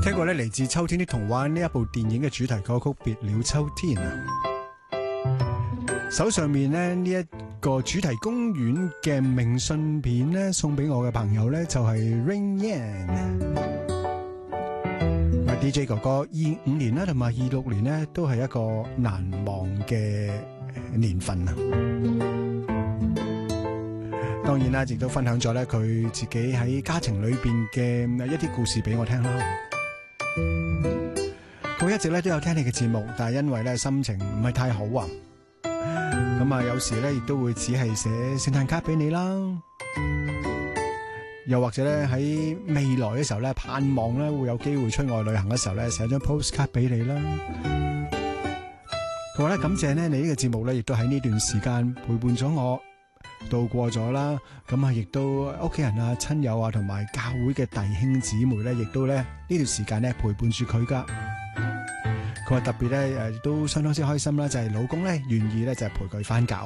聽過咧嚟自《秋天的童話》呢一部電影嘅主題歌曲《別了秋天》啊。手上面咧呢一個主題公園嘅明信片咧，送俾我嘅朋友咧就係 Rain Yan。DJ 哥哥25年啦，同埋26年咧都係一個難忘嘅年份啊。當然啦，亦都分享咗咧佢自己喺家庭裏邊嘅一啲故事俾我聽啦。佢一直咧都有聽你嘅節目，但係因為咧心情唔係太好啊，咁啊有時咧亦都會只係寫聖誕卡俾你啦，又或者咧喺未來嘅時候咧盼望咧會有機會出外旅行嘅時候咧寫張 postcard 俾你啦。佢話咧感謝咧你呢個節目咧亦都喺呢段時間陪伴咗我度過咗啦，咁啊亦都屋企人啊、親友啊同埋教會嘅弟兄姊妹咧，亦都咧呢段時間咧陪伴住佢噶。佢話特別咧亦都相當之開心啦，就係老公咧願意咧就係陪佢返教